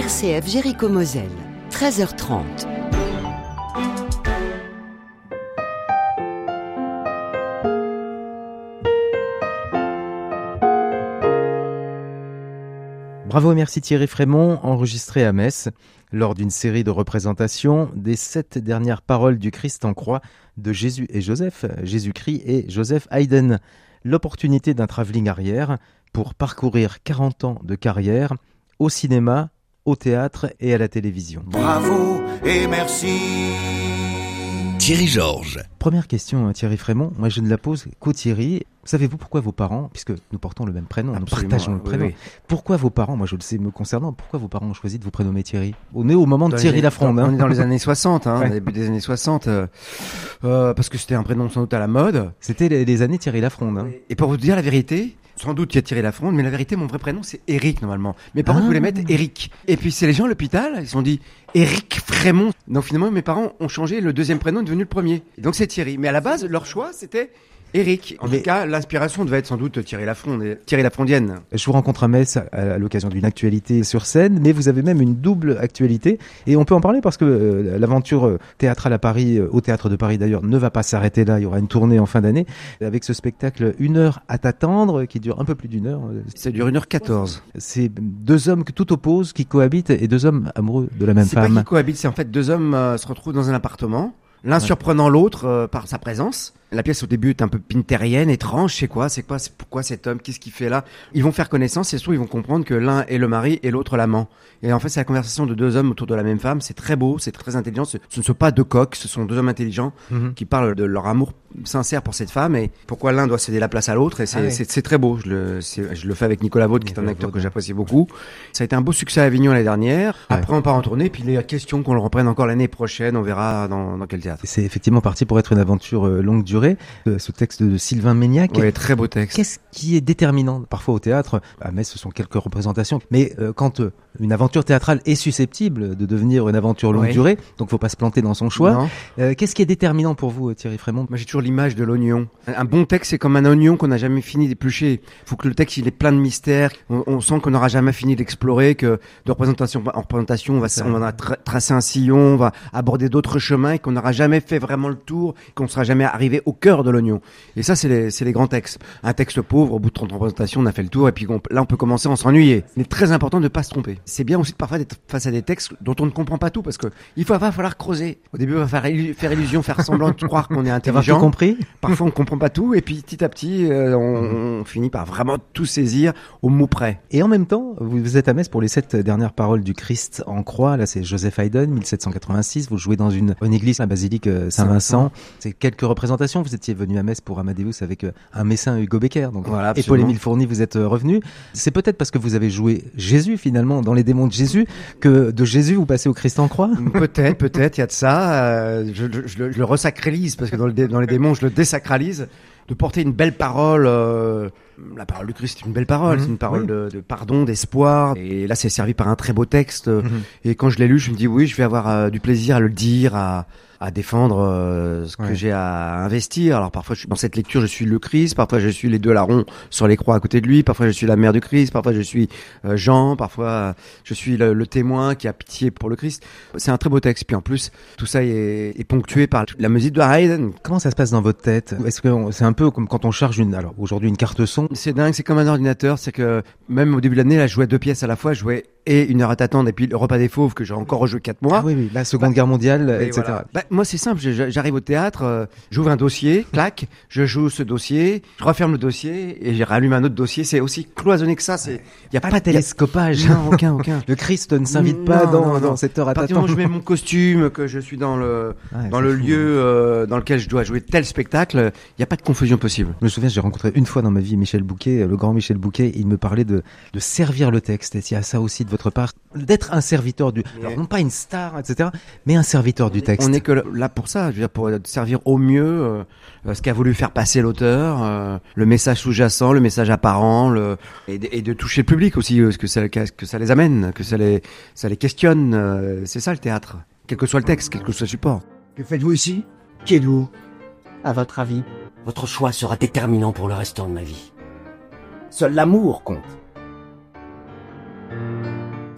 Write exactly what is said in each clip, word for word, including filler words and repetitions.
R C F Jéricho-Moselle, treize heures trente. Bravo et merci Thierry Frémont, enregistré à Metz lors d'une série de représentations des sept dernières paroles du Christ en croix de Jésus et Joseph, Jésus-Christ et Joseph Haydn. L'opportunité d'un travelling arrière pour parcourir quarante ans de carrière au cinéma, au théâtre et à la télévision. Bravo et merci Thierry Georges. Première question, Thierry Frémont, moi je ne la pose qu'au Thierry. Savez-vous pourquoi vos parents, puisque nous portons le même prénom, Absolument, nous partageons le prénom, oui, oui. pourquoi vos parents, moi je le sais me concernant, pourquoi vos parents ont choisi de vous prénommer Thierry ? On est au moment de Dans Thierry les- Lafronde. On Hein. est dans les années soixante, hein, Ouais. début des années soixante, euh, euh, parce que c'était un prénom sans doute à la mode. C'était les, les années Thierry Lafronde. Hein. Et pour vous dire la vérité, sans doute qu'il y a Thierry Lafronde, mais la vérité, mon vrai prénom, c'est Eric, normalement. Mes parents Ah. voulaient mettre Eric. Et puis, c'est les gens à l'hôpital, ils se sont dit Eric Frémont. Donc, finalement, mes parents ont changé, le deuxième prénom est devenu le premier. Et donc, c'est Thierry. Mais à la base, leur choix, c'était Eric. En Mais- tout cas, l'inspiration devait être sans doute Thierry Lafronde, et- Thierry Lafrondienne. Je vous rencontre à Metz à, à l'occasion d'une actualité sur scène, mais vous avez même une double actualité. Et on peut en parler parce que euh, l'aventure euh, théâtrale à Paris, euh, au Théâtre de Paris d'ailleurs, ne va pas s'arrêter là. Il y aura une tournée en fin d'année avec ce spectacle Une heure à t'attendre qui dure un peu plus d'une heure. Ça dure une heure quatorze. C'est deux hommes que tout oppose, qui cohabitent et deux hommes amoureux de la même C'est pas femme. qu'ils cohabitent, c'est en fait deux hommes euh, se retrouvent dans un appartement, l'un Ouais. surprenant l'autre euh, par sa présence. La pièce au début est un peu pinterienne, étrange, c'est quoi, c'est quoi, c'est pourquoi cet homme, qu'est-ce qu'il fait là? Ils vont faire connaissance et surtout ils vont comprendre que l'un est le mari et l'autre l'amant. Et en fait c'est la conversation de deux hommes autour de la même femme, c'est très beau, c'est très intelligent, ce, ce ne sont pas deux coqs, ce sont deux hommes intelligents Mhm. qui parlent de leur amour sincère pour cette femme et pourquoi l'un doit céder la place à l'autre et c'est Ah ouais. c'est- c'est très beau. Je le, c'est- je le fais avec Nicolas Vaude qui est un Nicolas acteur Vaude. que j'apprécie beaucoup. Ça a été un beau succès à Avignon l'année dernière. Ouais. Après on part en tournée puis les questions qu'on le reprenne encore l'année prochaine, on verra dans, dans quel théâtre. C'est effectivement parti pour être une aventure euh, longue durée. Euh, ce texte de Sylvain Méniac. Ouais, très beau texte. Qu'est-ce qui est déterminant parfois au théâtre? À Metz, ce sont quelques représentations. Mais euh, quand euh, une aventure théâtrale est susceptible de devenir une aventure longue Oui. durée, donc faut pas se planter dans son choix. Non. Euh, Qu'est-ce qui est déterminant pour vous, euh, Thierry Frémont? Moi j'ai toujours l'image de l'oignon. Un un bon texte c'est comme un oignon qu'on n'a jamais fini d'éplucher. Faut que le texte il est plein de mystères. On, on sent qu'on n'aura jamais fini d'explorer, que de représentation en représentation on va, C'est on va tra- tracer un sillon, on va aborder d'autres chemins et qu'on n'aura jamais fait vraiment le tour, qu'on sera jamais arrivé au cœur de l'oignon. Et ça c'est les, c'est les grands textes. Un texte pauvre, au bout de trente représentations on a fait le tour et puis on- là on peut commencer à s'ennuyer. Il est très important de ne pas se tromper. C'est bien aussi de parfois d'être face à des textes dont on ne comprend pas tout parce que il va, va falloir creuser. Au début, il va faire, illu- faire illusion, faire semblant de croire qu'on est Avoir tout intelligent. compris? Parfois, on comprend pas tout, et puis petit à petit, euh, on, on finit par vraiment tout saisir au mot près. Et en même temps, vous vous êtes à Metz pour les sept dernières paroles du Christ en croix. Là, c'est Joseph Haydn, mille sept cent quatre-vingt-six. Vous jouez dans une, une église, la basilique euh, Saint-Vincent. C'est quelques représentations. Vous étiez venu à Metz pour Amadeus avec euh, un messin, Hugo Becker. Donc, Voilà, et absolument. Paul-Émile Fourny, vous êtes euh, revenu. C'est peut-être parce que vous avez joué Jésus, finalement, dans les démons de Jésus, que de Jésus, vous passez au Christ en croix. Peut-être, peut-être, il y a de ça. euh, je, je- je le- je le resacralise, parce que dans, le dé- dans les démons, je le désacralise. De porter une belle parole, euh, la parole du Christ, c'est une belle parole, Mhm, c'est une parole oui. de, de pardon, d'espoir. Et là, c'est servi par un très beau texte. Mhm. Et quand je l'ai lu, je me dis oui, je vais avoir euh, du plaisir à le dire, à, à défendre euh, ce que Ouais. j'ai à investir. Alors parfois, je, dans cette lecture, je suis le Christ, parfois je suis les deux larrons sur les croix à côté de lui, parfois je suis la mère du Christ, parfois je suis euh, Jean, parfois euh, je suis le, le témoin qui a pitié pour le Christ. C'est un très beau texte. Puis en plus, tout ça est, est ponctué par la musique de Haydn. Comment ça se passe dans votre tête? Est-ce que on- c'est un peu comme quand on charge une, alors aujourd'hui une carte son? C'est dingue, c'est comme un ordinateur, c'est que même au début de l'année, là, je jouais deux pièces à la fois, je jouais et Une heure à t'attendre et puis Le repas des fauves que j'ai encore rejoué quatre mois. Ah oui, oui, la Seconde Bah, Guerre mondiale, Et et cetera. voilà. Bah, moi, c'est simple. je- J'arrive au théâtre, euh, j'ouvre un dossier, clac, je joue ce dossier, je referme le dossier et je rallume un autre dossier. C'est aussi cloisonné que ça. C'est, il y a Pas pas de télescopage. Non, aucun, aucun. Le Christ ne s'invite pas Non, dans, non, dans non. cette heure À à partir du moment t'attendre. où je mets mon costume, que je suis dans le Ouais, dans c'est le fou. lieu euh, dans lequel je dois jouer tel spectacle, il n'y a pas de confusion possible. Je me souviens, j'ai rencontré une fois dans ma vie Michel Bouquet, le grand Michel Bouquet. Il me parlait de, de servir le texte. Est-ce qu'il y a ça aussi de votre part? D'être un serviteur du, Mais- alors non pas une star, et cetera, mais un serviteur du texte. On n'est que là pour ça, je veux dire, pour servir au mieux euh, ce qu'a voulu faire passer l'auteur, euh, le message sous-jacent, le message apparent, le, et, de, et de toucher le public aussi, euh, que ça, que ça les amène, que ça les, ça les questionne. euh, c'est ça le théâtre, quel que soit le texte, quel que soit le support. Que faites-vous ici? Qui êtes-vous? À votre avis, votre choix sera déterminant pour le restant de ma vie. Seul l'amour compte.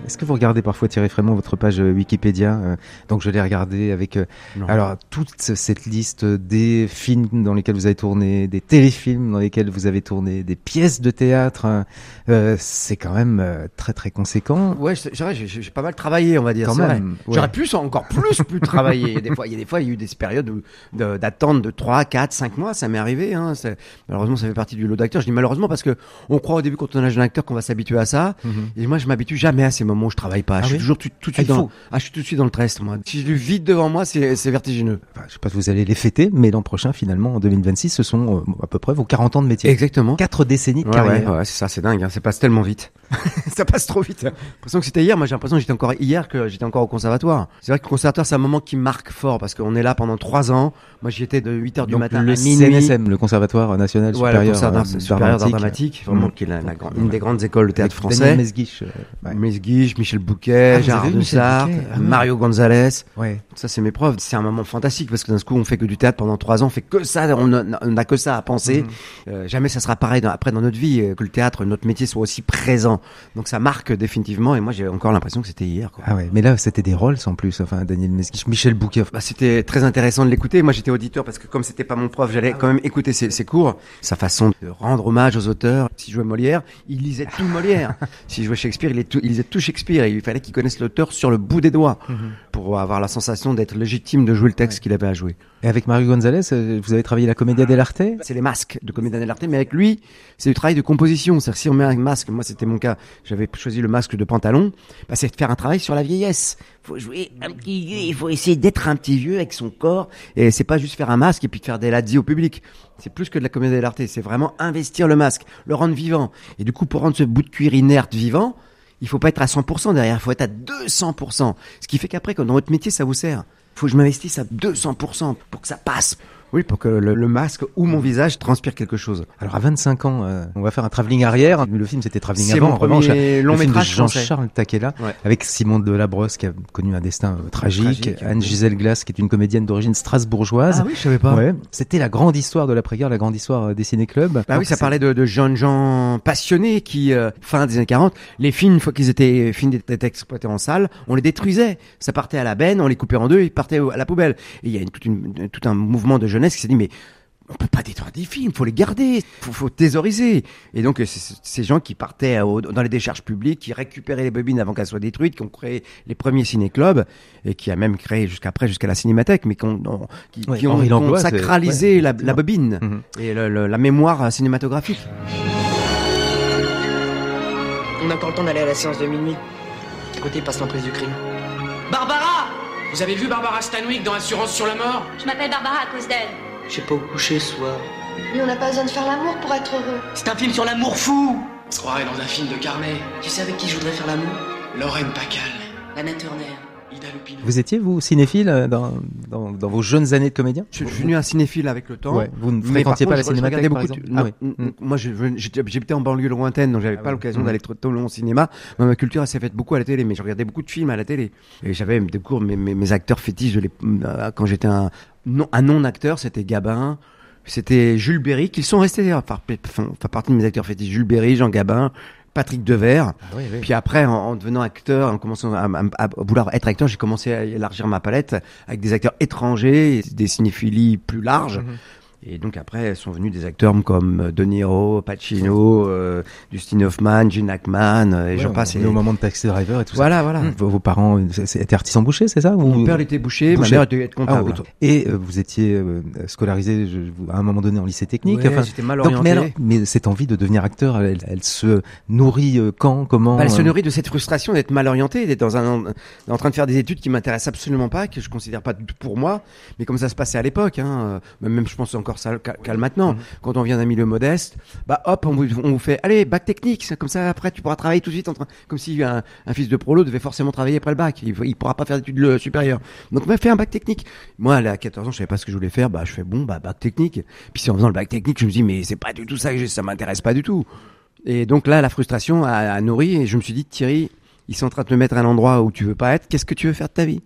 Est-ce que vous regardez parfois, Thierry Frémont, votre page euh, Wikipédia euh, Donc je l'ai regardé avec euh, alors toute cette liste des films dans lesquels vous avez tourné, des téléfilms dans lesquels vous avez tourné, des pièces de théâtre. Euh, c'est quand même euh, très très conséquent. Ouais, c'est vrai, j'ai, j'ai pas mal travaillé, on va dire. Quand c'est même. vrai. Ouais. J'aurais pu encore plus plus travailler. Des fois, il y a des fois, il y a eu des périodes où, de, d'attente de trois, quatre, cinq mois. Ça m'est arrivé. Hein. C'est, malheureusement, ça fait partie du lot d'acteurs. Je dis malheureusement parce que on croit au début quand on est un jeune acteur qu'on va s'habituer à ça. Mm-hmm. Et moi, je m'habitue jamais à ces moments où je travaille pas. Ah je suis oui toujours tout, tout de suite ah, dans. Ah, je suis tout de suite dans le trest. Moi, si je le vide devant moi, c'est, c'est vertigineux. Enfin, je sais pas si vous allez les fêter, mais l'an prochain, finalement, en deux mille vingt-six, ce sont euh, à peu près vos quarante ans de métier. Exactement. Quatre décennies de ouais, carrière. Ouais, ouais, c'est ça, c'est dingue. Hein. Ça passe tellement vite. Ça passe trop vite. J'ai l'impression que c'était hier. Moi, j'ai l'impression que j'étais encore hier, que j'étais encore au conservatoire. C'est vrai que le conservatoire, c'est un moment qui marque fort parce qu'on est là pendant trois ans. Moi, j'y étais de huit heures du Donc, matin le à minuit. C N S M, le Conservatoire National voilà, Supérieur, euh, supérieur d'art dramatique, vraiment, mmh. qui est la, la, une des grandes écoles de théâtre français. Daniel Mesguich. Euh, ouais. Mesguich, Michel Bouquet, ah, Gérard de Sarthe, ah, Mario Gonzalez. Ouais. Ça, c'est mes profs. C'est un moment fantastique parce que d'un coup, on fait que du théâtre pendant trois ans, on fait que ça, on n'a que ça à penser. Mmh. Euh, jamais ça sera pareil dans, après dans notre vie, que le théâtre, notre métier soit aussi présent. Donc ça marque définitivement, et moi j'ai encore l'impression que c'était hier, quoi. Ah ouais, mais là c'était des rôles en plus, enfin Daniel Mesguich, Michel Bouquet. Bah, c'était très intéressant de l'écouter. Moi j'étais auditeur parce que comme c'était pas mon prof, j'allais quand même écouter ses, ses cours. Sa façon de rendre hommage aux auteurs. Si je jouais Molière, il lisait tout Molière. Si je jouais Shakespeare, il, tout, il lisait tout Shakespeare. Et il fallait qu'il connaisse l'auteur sur le bout des doigts mm-hmm. pour avoir la sensation d'être légitime de jouer le texte ouais. qu'il avait à jouer. Et avec Mario Gonzalez, vous avez travaillé la Commedia dell'arte? C'est les masques de Commedia dell'arte, mais avec lui, c'est du travail de composition. C'est-à-dire si on met un masque, moi c'était mon cas, j'avais choisi le masque de Pantalon, bah, c'est de faire un travail sur la vieillesse. Faut jouer un petit vieux, il faut essayer d'être un petit vieux avec son corps, et c'est pas juste faire un masque et puis de faire des ladis au public. C'est plus que de la Commedia dell'arte, c'est vraiment investir le masque, le rendre vivant. Et du coup, pour rendre ce bout de cuir inerte vivant, il faut pas être à cent pour cent derrière, il faut être à deux cents pour cent. Ce qui fait qu'après, quand dans votre métier, ça vous sert. Faut que je m'investisse à deux cents pour cent pour que ça passe. Oui, pour que le, le masque ou mon visage transpire quelque chose. Alors à vingt-cinq ans, euh, on va faire un travelling arrière. Le film c'était Travelling c'est avant. Mon en revanche, long le film métrage de Jean-Charles Taquella, ouais. avec Simon Delabrosse qui a connu un destin euh, tragique, tragique Anne-Gisèle Glass qui est une comédienne d'origine strasbourgeoise. Ah oui, je savais pas. Ouais, c'était la grande histoire de l'après-guerre, la grande histoire des ciné-clubs. Bah Donc, oui, ça c'est... parlait de, de jeunes gens passionnés qui, euh, fin des années quarante, les films, une fois qu'ils étaient finis d'être exploités en salle, on les détruisait. Ça partait à la benne, on les coupait en deux, ils partaient à la poubelle. Et il y a une, toute une, tout un mouvement de jeunesse qui s'est dit mais on peut pas détruire des films, faut les garder, faut, faut thésauriser. Et donc, c'est ces gens qui partaient au, dans les décharges publiques, qui récupéraient les bobines avant qu'elles soient détruites, qui ont créé les premiers ciné-clubs, et qui a même créé jusqu'après, jusqu'à la Cinémathèque, mais qui ont, qui, ouais, qui ont, qui ont sacralisé ouais, la, la bobine mm-hmm. et le, le, la mémoire cinématographique. On a encore le temps d'aller à la séance de minuit. À côté, passe l'emprise du crime. Barbara! Vous avez vu Barbara Stanwyck dans Assurance sur la mort? Je m'appelle Barbara à cause d'elle. Je sais pas où coucher ce soir. Mais on n'a pas besoin de faire l'amour pour être heureux. C'est un film sur l'amour fou. On se croirait dans un film de Carnet. Tu sais avec qui je voudrais faire l'amour? Lorraine Pacal. Lana Turner. Ida Lupino. Vous étiez, vous, cinéphile dans, dans, dans vos jeunes années de comédien? Je suis devenu un cinéphile avec le temps. Ouais, vous ne fréquentiez pas la Cinémathèque, par exemple? Non, ah, oui. n- moi, j'habitais en banlieue lointaine, donc j'avais ah, pas oui. l'occasion mmh. d'aller trop long au cinéma. Mais ma culture, elle s'est faite beaucoup à la télé, mais je regardais beaucoup de films à la télé. Et j'avais des cours, mes, mes, mes acteurs fétiches de les, quand j'étais un, non, un non-acteur, c'était Gabin. C'était Jules Berry, qui sont restés d'ailleurs, enfin, enfin, partie de mes acteurs fétiches. Jules Berry, Jean Gabin, Patrick Devers. Ah oui, oui. Puis après, en, en devenant acteur, en commençant à, à, à vouloir être acteur, j'ai commencé à élargir ma palette avec des acteurs étrangers, des cinéphilies plus larges. Mm-hmm. Et donc après, sont venus des acteurs comme De Niro, Pacino, euh, Dustin Hoffman, Gene Hackman, et ouais, j'en passe. Et au moment de Taxi Driver et tout voilà, ça. Voilà, voilà. Vos, vos parents étaient artisans bouchers, c'est ça? Mon ou... père était boucher, boucher, ma mère était comptable. Ah, et euh, vous étiez euh, scolarisé je, à un moment donné en lycée technique. Ouais, enfin, j'étais mal orienté. Donc, mais, alors, mais cette envie de devenir acteur, elle, elle se nourrit euh, quand, comment? Bah, elle se nourrit de cette frustration d'être mal orienté, d'être dans un, en train de faire des études qui m'intéressent absolument pas, que je considère pas pour moi, mais comme ça se passait à l'époque, hein, même je pense encore ça calme maintenant. Mmh. Quand on vient d'un milieu modeste, bah hop, on vous, on vous fait, allez, bac technique, comme ça après tu pourras travailler tout de suite, en train, comme si un, un fils de prolo devait forcément travailler après le bac, il, il pourra pas faire d'études supérieures. Donc on m'a fait un bac technique. Moi, à quatorze ans, je savais pas ce que je voulais faire, bah je fais bon, bah bac technique. Puis en faisant le bac technique, je me dis mais c'est pas du tout ça que j'ai, ça m'intéresse pas du tout. Et donc là, la frustration a, a nourri et je me suis dit Thierry, ils sont en train de te mettre à un endroit où tu veux pas être. Qu'est-ce que tu veux faire de ta vie?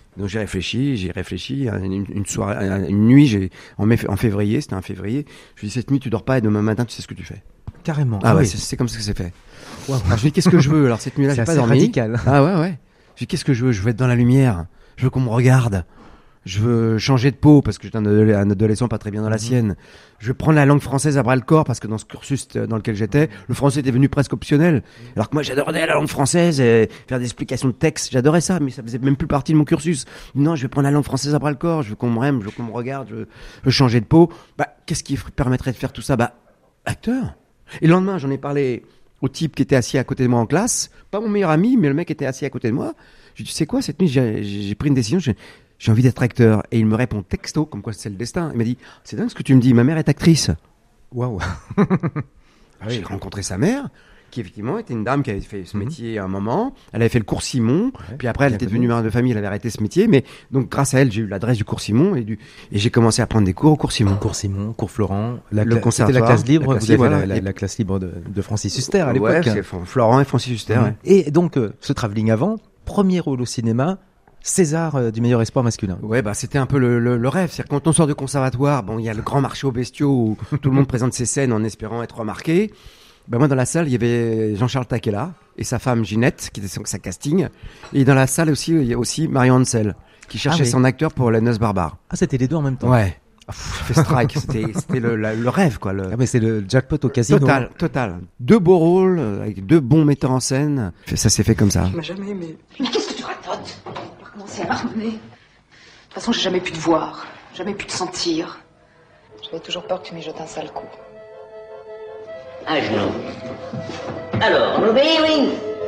Donc j'ai réfléchi, j'ai réfléchi, une, une soirée, une nuit, j'ai en, mai, en février, c'était un février, je lui ai dit cette nuit tu dors pas et demain matin tu sais ce que tu fais. Carrément. Ah, ah ouais, oui. c'est, c'est comme ça que c'est fait. Wow. Alors je lui ai dit qu'est-ce que je veux, alors cette nuit-là j'ai pas dormi. C'est radical. Ah ouais, ouais. Je lui ai dit qu'est-ce que je veux, je veux être dans la lumière, je veux qu'on me regarde. Je veux changer de peau parce que j'étais un adolescent pas très bien dans la mmh. sienne. Je veux prendre la langue française à bras le corps parce que dans ce cursus dans lequel j'étais, le français était devenu presque optionnel. Alors que moi, j'adorais la langue française et faire des explications de texte. J'adorais ça, mais ça faisait même plus partie de mon cursus. Non, je vais prendre la langue française à bras le corps. Je veux qu'on m'aime, je veux qu'on me regarde, je veux, je veux changer de peau. Bah, qu'est-ce qui permettrait de faire tout ça? Bah, acteur. Et le lendemain, j'en ai parlé au type qui était assis à côté de moi en classe. Pas mon meilleur ami, mais le mec était assis à côté de moi. Je lui ai dit, tu sais quoi, cette nuit, j'ai, j'ai pris une décision. J'ai, J'ai envie d'être acteur. Et il me répond texto, comme quoi c'est le destin. Il m'a dit, c'est dingue ce que tu me dis, ma mère est actrice. Waouh. J'ai rencontré sa mère, qui effectivement était une dame qui avait fait ce mmh. métier à un moment. Elle avait fait le cours Simon. Ouais, puis après, elle était devenue mère de famille, elle avait arrêté ce métier. Mais donc, grâce à elle, j'ai eu l'adresse du cours Simon et, du... et j'ai commencé à prendre des cours au cours Simon. Cours Simon, cours Florent, la le cla... c'était la classe libre. La classe vous avez libre, la, la, et... la classe libre de, de Francis Huster à l'époque. Ouais, c'est Florent et Francis Huster. Mmh. Ouais. Et donc, euh, ce travelling avant, premier rôle au cinéma. César euh, du meilleur espoir masculin. Ouais, bah c'était un peu le, le, le rêve. C'est-à-dire quand on sort de conservatoire, bon, il y a le grand marché aux bestiaux où tout le monde présente ses scènes en espérant être remarqué. Ben moi dans la salle il y avait Jean-Charles Taquella et sa femme Ginette qui était sur sa casting. Et dans la salle aussi il y a aussi Marion Hansel qui cherchait ah oui. son acteur pour Les Noces barbares. Ah c'était les deux en même temps. Ouais. Ah, fait strike, c'était, c'était le, la, le rêve quoi. Le... Ah mais c'est le jackpot au casino. Total, total. Deux beaux rôles avec deux bons metteurs en scène. Ça s'est fait comme ça. Tu m'as jamais aimé. Mais qu'est-ce que tu racontes? On va commencer à marmonner. De toute façon j'ai jamais pu te voir, jamais pu te sentir. J'avais toujours peur que tu m'y jettes un sale coup. À genoux. Alors, on obéit, oui.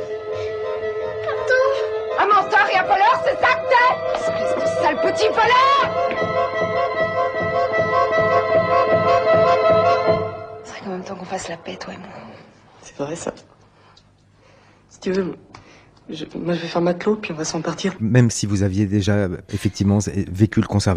Pardon. Un menteur et un voleur, c'est ça que t'es? Espèce de sale petit voleur! C'est vrai qu'en même temps qu'on fasse la paix, toi et moi. C'est vrai ça. Si tu veux, je, moi je vais faire matelot puis on va s'en partir. Même si vous aviez déjà effectivement vécu le conservatoire.